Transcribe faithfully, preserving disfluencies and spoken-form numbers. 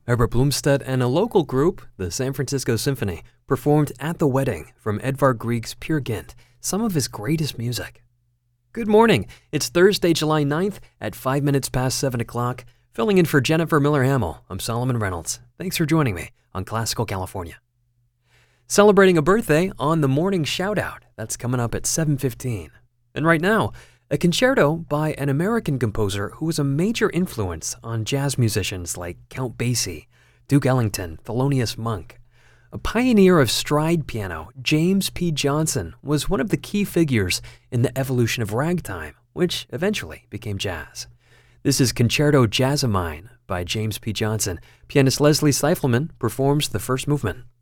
Herbert Blomstedt and a local group, the San Francisco Symphony, performed at the wedding from Edvard Grieg's Peer Gynt, some of his greatest music. Good morning. It's Thursday, July ninth at five minutes past seven o'clock. Filling in for Jennifer Miller-Hamill, I'm Solomon Reynolds. Thanks for joining me on Classical California. Celebrating a birthday on the morning shoutout. That's coming up at seven fifteen. And right now, a concerto by an American composer who was a major influence on jazz musicians like Count Basie, Duke Ellington, Thelonious Monk. A pioneer of stride piano, James P. Johnson was one of the key figures in the evolution of ragtime, which eventually became jazz. This is Concerto Jazzomine by James P. Johnson. Pianist Leslie Seifelman performs the first movement.